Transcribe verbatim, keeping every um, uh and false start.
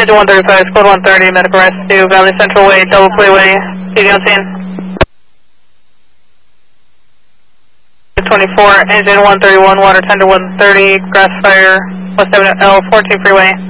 engine one thirty-five, code one thirty, medical rescue, Valley Central Way, Double Freeway, C D on scene. twenty-four, engine one thirty-one, water tender one thirty, grass fire, West Avenue L fourteen Freeway.